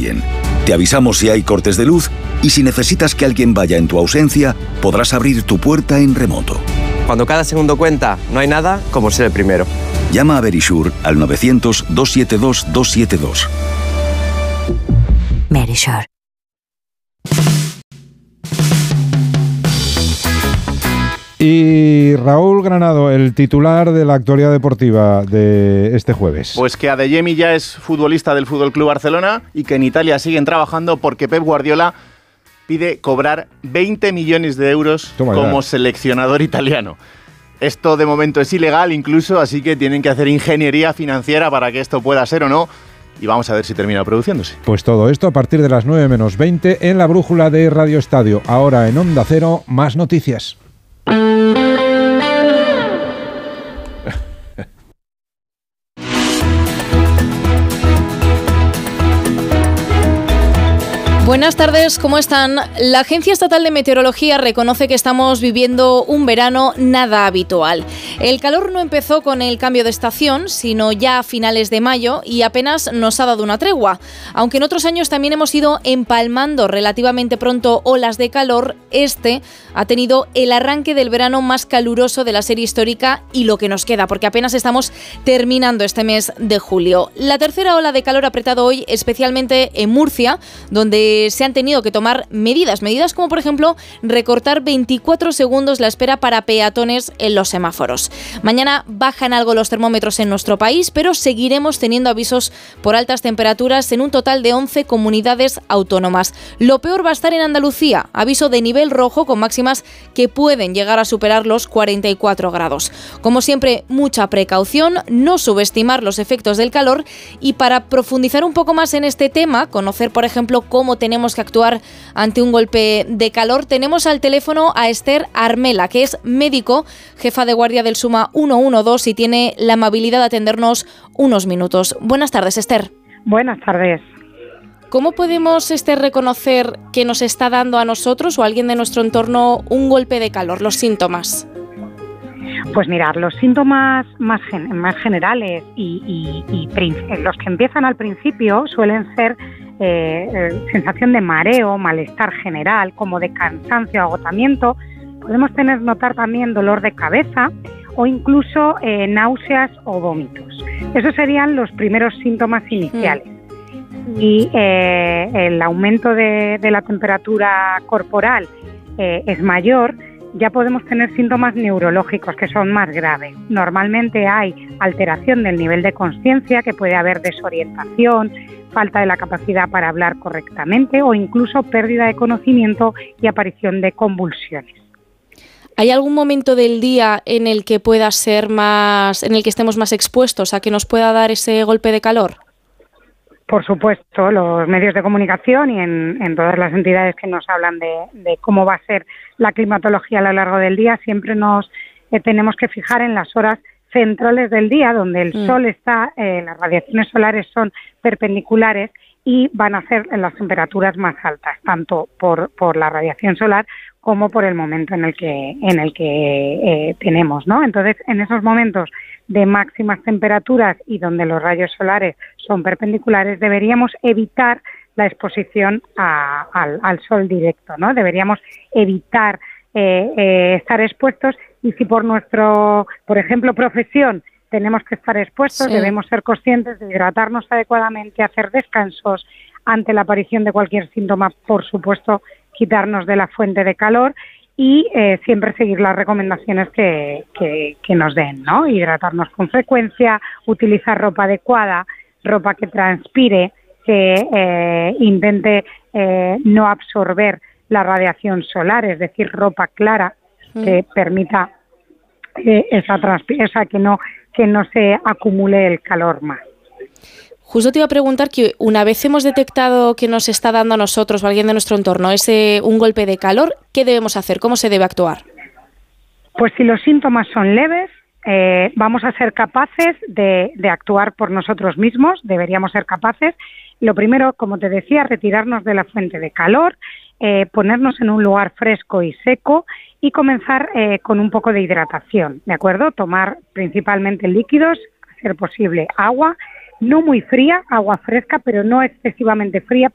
alguien. Te avisamos si hay cortes de luz y si necesitas que alguien vaya en tu ausencia, podrás abrir tu puerta en remoto. Cuando cada segundo cuenta, no hay nada como ser el primero. Llama a Verisure al 900-272-272. Verisure. Y Raúl Granado, el titular de la actualidad deportiva de este jueves. Pues que Adeyemi ya es futbolista del FC Barcelona y que en Italia siguen trabajando porque Pep Guardiola pide cobrar 20 millones de euros como seleccionador italiano. Esto de momento es ilegal incluso, así que tienen que hacer ingeniería financiera para que esto pueda ser o no. Y vamos a ver si termina produciéndose. Pues todo esto a partir de las 9 menos 20 en la brújula de Radio Estadio. Ahora en Onda Cero, más noticias. Buenas tardes, ¿cómo están? La Agencia Estatal de Meteorología reconoce que estamos viviendo un verano nada habitual. El calor no empezó con el cambio de estación, sino ya a finales de mayo y apenas nos ha dado una tregua. Aunque en otros años también hemos ido empalmando relativamente pronto olas de calor, este ha tenido el arranque del verano más caluroso de la serie histórica y lo que nos queda, porque apenas estamos terminando este mes de julio. La tercera ola de calor ha apretado hoy especialmente en Murcia, donde se han tenido que tomar medidas como por ejemplo recortar 24 segundos la espera para peatones en los semáforos. Mañana bajan algo los termómetros en nuestro país, pero seguiremos teniendo avisos por altas temperaturas en un total de 11 comunidades autónomas. Lo peor va a estar en Andalucía, aviso de nivel rojo con máximas que pueden llegar a superar los 44 grados. Como siempre, mucha precaución, no subestimar los efectos del calor y para profundizar un poco más en este tema, conocer por ejemplo cómo tenemos que actuar ante un golpe de calor, tenemos al teléfono a Esther Armela, que es médico, jefa de guardia del SUMA 112 y tiene la amabilidad de atendernos unos minutos. Buenas tardes, Esther. Buenas tardes. ¿Cómo podemos, Esther, reconocer que nos está dando a nosotros o a alguien de nuestro entorno un golpe de calor, los síntomas? Pues mirad, los síntomas más generales y los que empiezan al principio suelen ser sensación de mareo, malestar general, como de cansancio, agotamiento. Podemos notar también dolor de cabeza o incluso náuseas o vómitos. Esos serían los primeros síntomas iniciales. Y el aumento de la temperatura corporal es mayor, ya podemos tener síntomas neurológicos que son más graves. Normalmente hay alteración del nivel de consciencia, que puede haber desorientación, falta de la capacidad para hablar correctamente o incluso pérdida de conocimiento y aparición de convulsiones. ¿Hay algún momento del día en el que pueda ser en el que estemos más expuestos a que nos pueda dar ese golpe de calor? Por supuesto, los medios de comunicación y en todas las entidades que nos hablan de cómo va a ser la climatología a lo largo del día, siempre nos tenemos que fijar en las horas centrales del día, donde el sol está, las radiaciones solares son perpendiculares y van a ser las temperaturas más altas, tanto por la radiación solar como por el momento en el que tenemos, ¿no? Entonces, en esos momentos de máximas temperaturas y donde los rayos solares son perpendiculares, deberíamos evitar la exposición al sol directo, ¿no? Deberíamos evitar estar expuestos y si por ejemplo, profesión tenemos que estar expuestos, debemos ser conscientes de hidratarnos adecuadamente, hacer descansos ante la aparición de cualquier síntoma, por supuesto, quitarnos de la fuente de calor y siempre seguir las recomendaciones que nos den, ¿no? Hidratarnos con frecuencia, utilizar ropa adecuada, ropa que transpire, que intente no absorber la radiación solar, es decir, ropa clara que permita que no se acumule el calor más. Justo te iba a preguntar que una vez hemos detectado que nos está dando a nosotros o a alguien de nuestro entorno un golpe de calor, ¿qué debemos hacer? ¿Cómo se debe actuar? Pues si los síntomas son leves, vamos a ser capaces de actuar por nosotros mismos, deberíamos ser capaces. Lo primero, como te decía, retirarnos de la fuente de calor, ponernos en un lugar fresco y seco y comenzar con un poco de hidratación, ¿de acuerdo? Tomar principalmente líquidos, a ser posible agua, no muy fría, agua fresca, pero no excesivamente fría